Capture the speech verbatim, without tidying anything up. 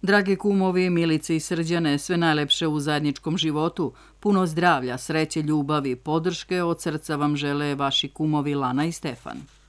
Dragi kumovi, Milice i Srđane, sve najlepše u zajedničkom životu, puno zdravlja, sreće, ljubavi, podrške od srca vam žele vaši kumovi Lana i Stefan.